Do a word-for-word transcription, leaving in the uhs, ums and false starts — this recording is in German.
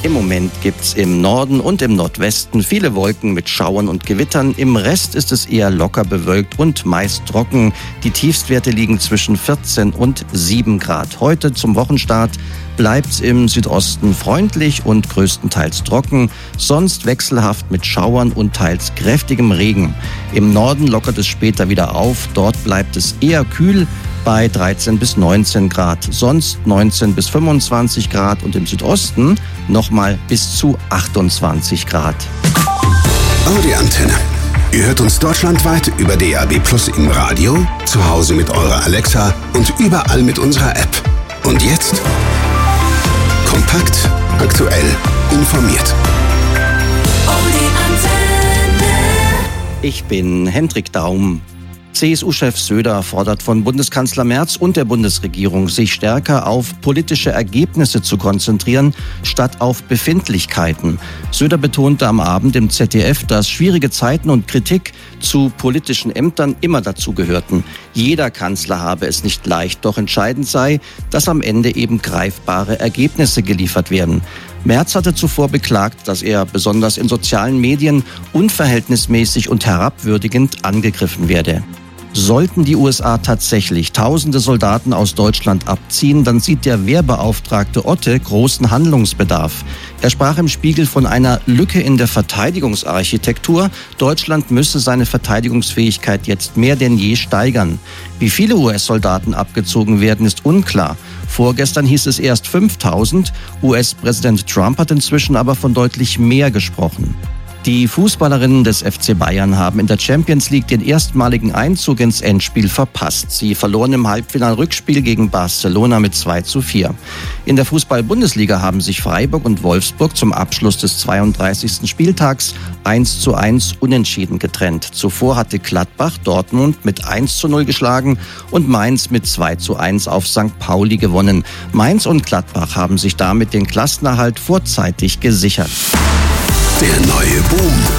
Im Moment gibt's im Norden und im Nordwesten viele Wolken mit Schauern und Gewittern. Im Rest ist es eher locker bewölkt und meist trocken. Die Tiefstwerte liegen zwischen vierzehn und sieben Grad. Heute zum Wochenstart bleibt's im Südosten freundlich und größtenteils trocken, sonst wechselhaft mit Schauern und teils kräftigem Regen. Im Norden lockert es später wieder auf, dort bleibt es eher kühl bei dreizehn bis neunzehn Grad, sonst neunzehn bis fünfundzwanzig Grad und im Südosten nochmal bis zu achtundzwanzig Grad. Audi Antenne. Ihr hört uns deutschlandweit über D A B Plus im Radio, zu Hause mit eurer Alexa und überall mit unserer App. Und jetzt kompakt, aktuell, informiert. Audi Antenne. Ich bin Hendrik Daum. C S U-Chef Söder fordert von Bundeskanzler Merz und der Bundesregierung, sich stärker auf politische Ergebnisse zu konzentrieren, statt auf Befindlichkeiten. Söder betonte am Abend im Z D F, dass schwierige Zeiten und Kritik zu politischen Ämtern immer dazugehörten. Jeder Kanzler habe es nicht leicht, doch entscheidend sei, dass am Ende eben greifbare Ergebnisse geliefert werden. Merz hatte zuvor beklagt, dass er besonders in sozialen Medien unverhältnismäßig und herabwürdigend angegriffen werde. Sollten die U S A tatsächlich tausende Soldaten aus Deutschland abziehen, dann sieht der Wehrbeauftragte Otte großen Handlungsbedarf. Er sprach im Spiegel von einer Lücke in der Verteidigungsarchitektur. Deutschland müsse seine Verteidigungsfähigkeit jetzt mehr denn je steigern. Wie viele U S-Soldaten abgezogen werden, ist unklar. Vorgestern hieß es erst fünftausend. U S-Präsident Trump hat inzwischen aber von deutlich mehr gesprochen. Die Fußballerinnen des F C Bayern haben in der Champions League den erstmaligen Einzug ins Endspiel verpasst. Sie verloren im Halbfinal-Rückspiel gegen Barcelona mit zwei zu vier. In der Fußball-Bundesliga haben sich Freiburg und Wolfsburg zum Abschluss des zweiunddreißigsten Spieltags eins zu eins unentschieden getrennt. Zuvor hatte Gladbach Dortmund mit eins zu null geschlagen und Mainz mit zwei zu eins auf Sankt Pauli gewonnen. Mainz und Gladbach haben sich damit den Klassenerhalt vorzeitig gesichert. Der neue Boom.